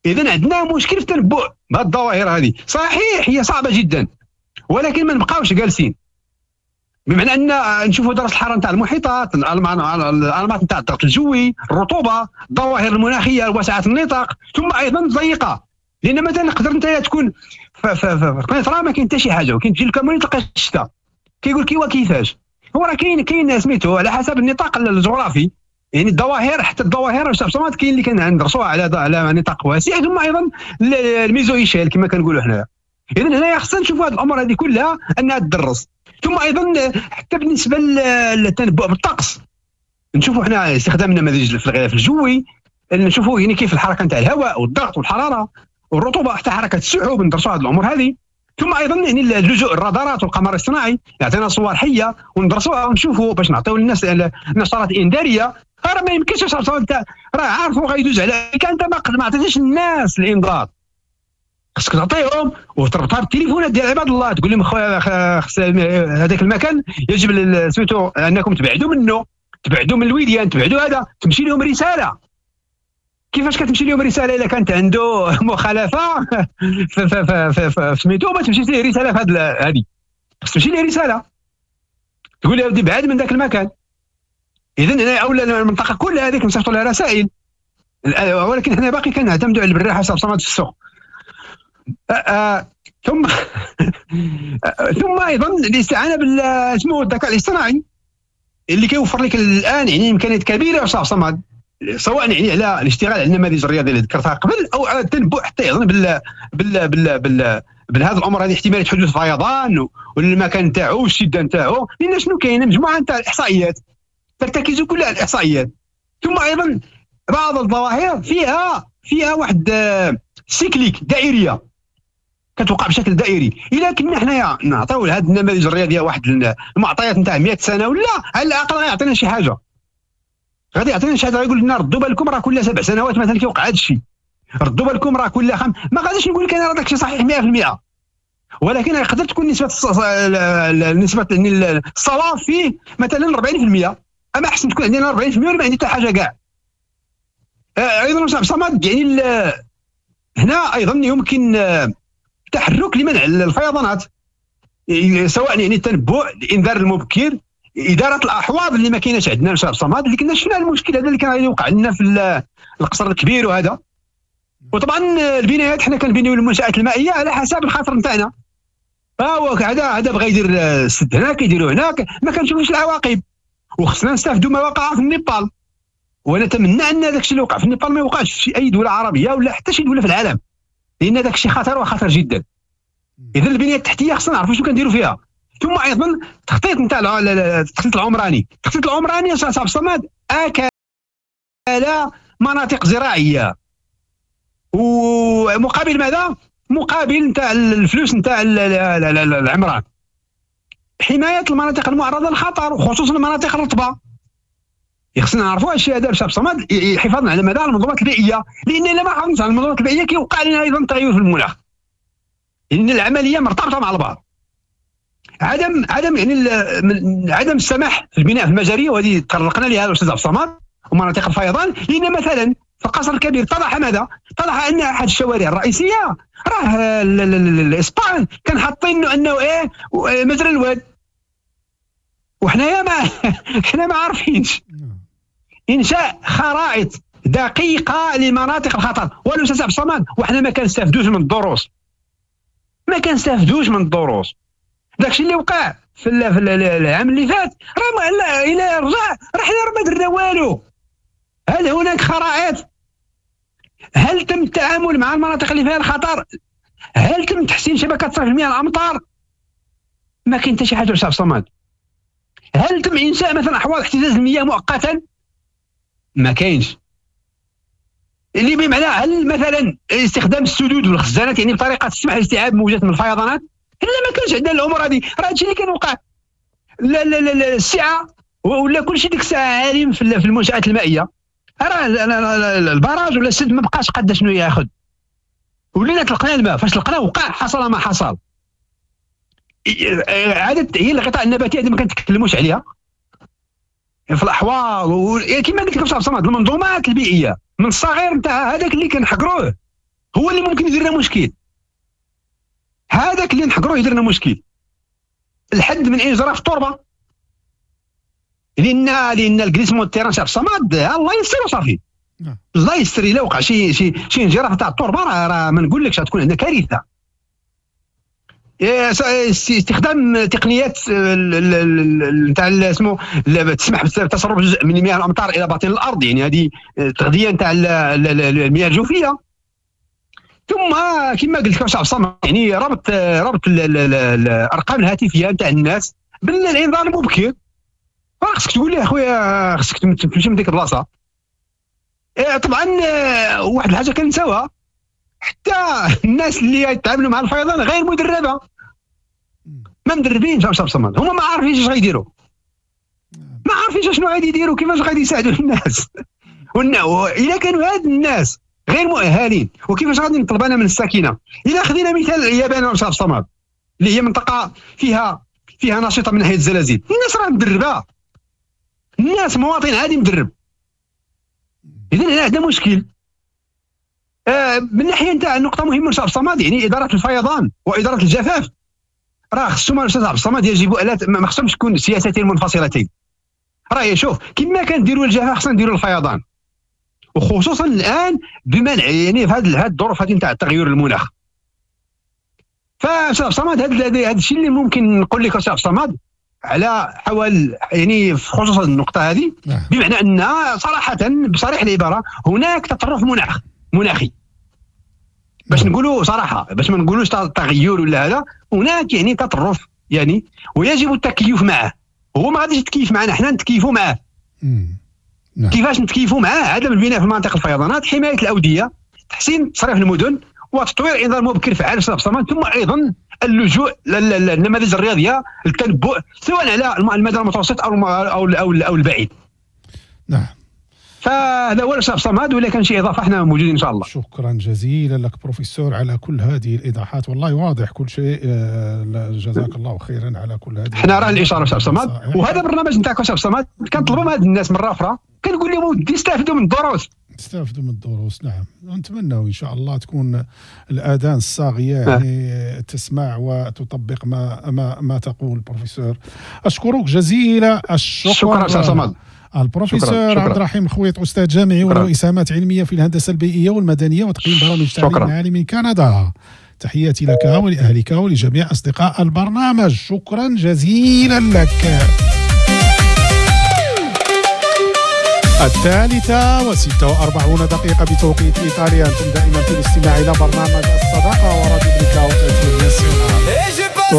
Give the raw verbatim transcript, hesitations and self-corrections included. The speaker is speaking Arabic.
اذا عندنا مشكل في التنبؤ بهذه الظواهر هذه. صحيح هي صعبه جدا، ولكن ما نبقاوش جالسين، بمعنى ان نشوفوا درجه الحراره نتاع المحيطات، الانماط نتاع الضغط الجوي، الرطوبه، الظواهر المناخيه واسعه النطاق، ثم ايضا ضيقه. لان مثلا نقدر انت تكون في قنيطره ما كاين حتى شي حاجه، وكاين تجي الكاميرون تلقى الشتاء، كيقول لك ايوا كيفاش. هو راه كاين كاين سميتو على حسب النطاق الجغرافي، يعني الظواهر، حتى الظواهر الشمسات كاين اللي كندرسوها على على نطاق واسع، ثم ايضا الميزويشيل كما كنقولوا حنايا. اذا هنايا خصنا نشوفوا هذه الامور هذه كلها انها تدرس. ثم ايضا حتى بالنسبه للتنبؤ بالطقس نشوفوا حنا استخدام النماذج في الغلاف الجوي، نشوفوا يعني كيف الحركه نتاع الهواء والضغط والحراره والرطوبه، حتى حركه السحب ندرسوا هذه الامور هذه. ثم ايضا يعني اللجوء الرادارات والقمر الاصطناعي يعطينا صور حيه وندرسوها ونشوفوا باش نعطيو للناس نشرات انذاريه. راه ما يمكنش راه عارفوا غيدوز على انت ما عطيتيش الناس الانذار، خصك تعطيهم وتربطها بالتليفونات ديال عباد الله، تقول لهم خويا هذاك المكان يجب سميتو انكم تبعدوا منه، تبعدوا من الوديان، تبعدوا هذا، تمشي لهم رساله. كيفاش كتمشي لهم رساله الا كانت عنده مخالفه في سميتو؟ ما تمشيش ليه رساله في هذه، خص تمشي ليه رساله تقول له بعد من ذاك المكان. اذا هنا اولا المنطقه كلها هذيك نصيفطوا لها رسائل، ولكن حنا باقي كنعتمدوا على البراحه صامت في السوق. آه ثم ثم ايضا الاستعانه بالسمو الذكاء الاصطناعي اللي كيوفر لك الان يعني امكانيات كبيره صاف صمد، سواء يعني على الاشتغال على النماذج الرياضيه اللي ذكرتها قبل، او على التنبؤ حتى ايضا بال بال بال بال بهذه الامور هذه، احتماليه حدوث فيضان والمكان نتاعو والشده نتاعو. لان شنو كاين مجموعه نتاع الاحصائيات ترتكز كلها على الاحصائيات. ثم ايضا بعض الظواهر فيها فيها واحد سيكليك دائريه كتوقع بشكل دائري. الا كنا حنايا نعطيو لهذه النماذج الرياضيه واحد المعطيات نتاع مئة سنه ولا على الاقل غيعطينا شي حاجه، غادي يعطينا شي حاجه، يقول لنا ردوا بالكم راه كل سبع سنوات مثلا كيوقع هذا الشيء، ردوا بالكم راه كل خم. ما غاديش نقول لك انا راه داك الشيء صحيح مئة بالمئة، ولكن يقدر تكون نسبه نسبه الصواب فيه مثلا أربعين بالمئة، اما احسن تكون عندنا أربعين بالمئة ولا ما عندي حتى حاجه كاع. ايضا صمد يعني هنا ايضا يمكن تحرك لمنع الفيضانات، سواء يعني التنبؤ، الانذار المبكر، اداره الاحواض اللي ما كايناش عندنا في الصمد، اللي كنا شفنا المشكل هذا اللي كان يوقع لنا في القصر الكبير وهذا. وطبعا البنايات حنا كنبنيو المنشات المائيه على حسب الخطر نتاعنا، فهو هذا هذا بغى يدير السد هنا كيديروا هناك، ما كنشوفوش العواقب. وخصنا نستافدوا ما وقع في النيبال، ونتمنى ان داك الشيء اللي وقع في النيبال ما يوقعش في اي دوله عربيه ولا حتى شي دوله في العالم، لان داك الشيء خطر وخطر جدا. اذا البنيه التحتيه خصنا نعرفوا شنو كنديروا فيها. ثم ايضا التخطيط نتاع التخطيط العمراني، التخطيط العمراني صاحب الصمد اكل مناطق زراعيه، ومقابل ماذا؟ مقابل نتاع الفلوس نتاع العمران، حمايه المناطق المعرضه للخطر وخصوصا المناطق الرطبه. خصنا نعرفوا الشيء هذا بشاب صمد حفاظا على مدار المنظومات البيئيه، لان الا ما حافظناش على المنظومات البيئيه كيوقع لنا ايضا تغير في المناخ، لان العمليه مرتبطه مع البعض. عدم عدم يعني عدم السماح في البناء في المجاري، وهذه تطرقنا لها الاستاذ عبد الصمد، ومناطق الفيضان. لان مثلا في القصر الكبير اتضح ماذا؟ اتضح ان احد الشوارع الرئيسيه راه الاسبان كان حاطين انه ايه مجرى الواد، وحنايا ما حنا ما عارفينش. انشاء خرائط دقيقه لمناطق الخطر، والاستاذ عبد الصمد وحنا ما كنستافدوش من الدروس، ما كنستافدوش من الدروس. داكشي اللي وقع في العام اللي فات راه الى رجع راه حنا ما درنا والو. هل هناك خرائط؟ هل تم التعامل مع المناطق اللي فيها الخطر؟ هل تم تحسين شبكه صرف المياه الامطار؟ ما كاين حتى شي حاجه استاذ صمد. هل تم انشاء مثلا احواض احتزاز المياه مؤقتا؟ ما كاينش. اللي بمعنى هل مثلا استخدام السدود والخزانات يعني بطريقه تسمح لاستيعاب موجات من الفيضانات؟ لا، ما كانش عندنا الامور هذه. راه هادشي اللي كان وقع. لا لا لا السعه ولا كل شيء ديك الساعه عالم في المنشات المائيه، راه البراج ولا السد ما بقاش قد شنو ياخذ، ولينا طلقنا الماء. فاش طلقناه وقع حصل ما حصل. عاده هي الغطاء النباتي هذه ما كنتكلموش عليها في الاحواض، كما قلت لك صاحب صمد المنظومات البيئيه من الصغير نتاع هذاك اللي كنحقروه هو اللي ممكن يدير لنا مشكل. هذاك اللي نحقروه يدير لنا مشكل. الحد من اين جرى في التربه. لان لان الكريسمون تيران شاف الصمد الله يسر وصافي. الله يسر الا وقع شي شي شي انجراف تاع التربه راه ما نقولكش غتكون عندنا كارثه. استخدام تقنيات نتاع اسمه تسمح بتسرب جزء من مياه الامطار الى باطن الارض، يعني هذه تغذيه نتاع المياه الجوفيه. ثم كما قلت لك شعب الصمد يعني ربط ربط الارقام الهاتفيه نتاع الناس بالانذار المبكر. خصك تقول لي اخويا خصك تمشي من ديك البلاصه. طبعا واحد الحاجه كنساوها، حتى الناس اللي يتعاملوا مع الفيضان غير مدربه، ما مدربين شعب الصمد، هما ما عارفين اش غيديروا، ما عارفين شنو غادي يديروا، كيفاش غادي يساعدوا الناس. واذا كانوا هاد الناس غير مؤهلين وكيفاش غادي نطلب انا من الساكنه؟ اذا خذينا مثال اليابان وشعب الصمد اللي هي منطقه فيها فيها نشيطه من ناحيه الزلازل، الناس راه مدربه، الناس مواطن عادي مدرب. اذا هنا عندنا مشكل. آه من ناحيه نتاع نقطه مهمه لشعب الصمد، يعني اداره الفيضان واداره الجفاف راه خصهم شعب الصمد يجب الا ما خصهمش تكون سياستين منفصلتين. راه شوف كما كنديروا الجفاف خصنا نديروا الفيضان، وخصوصا الان بمنع يعني في هذه الظروف هذه نتاع تغير المناخ. فشعب الصمد هذا الشيء اللي ممكن نقول لك شعب الصمد على حوال يعني خصوصا النقطه هذه، بمعنى ان صراحه بصريح العباره هناك تطرف مناخ مناخي، باش نقولوا صراحه، باش ما نقولوش تغير ولا هذا، هناك يعني تطرف يعني، ويجب التكيف معه. هو ما غاديش يتكيف معنا، حنا نتكيفوا معه. كيفاش نتكيفوا معه؟ عدم البناء في مناطق الفيضانات، حمايه الاوديه، تحسين تصريف المدن، وتطوير انذار مبكر فعال في الصمد، ثم ايضا اللجوء للنماذج الرياضيه التنبؤ سواء على المدى المتوسط او او او, أو البعيد. نعم. فهذا هو الشعب الصمد، ولا كان شي اضافه احنا موجودين ان شاء الله. شكرا جزيلا لك بروفيسور على كل هذه الايضاحات، والله واضح كل شيء. جزاك الله خيرا على كل هذه. احنا راه الاشاره الشعب الصمد، وهذا البرنامج نتاعك الشعب الصمد كنطلبوا من هاد الناس مره اخرى، كنقول لهم ودي استافدوا من الدروس، استافدوا من الدروس. نعم، ونتمنى ان شاء الله تكون الاذان الصاغيه يعني تسمع وتطبق ما ما ما تقول بروفيسور. اشكرك جزيلا الشكر. شكرا شعب الصمد. البروفيسور عبد الرحيم الخويط، استاذ جامعي وله اسهامات علميه في الهندسه البيئيه والمدنيه وتقييم برامج تعليم عالي من كندا. تحياتي لك ولاهلك ولجميع اصدقاء البرنامج، شكرا جزيلا لك. الثالثة وستة وأربعون دقيقة بتوقيت إيطاليا. أنتم دائما في الاستماع إلى برنامج الصداقة وراديو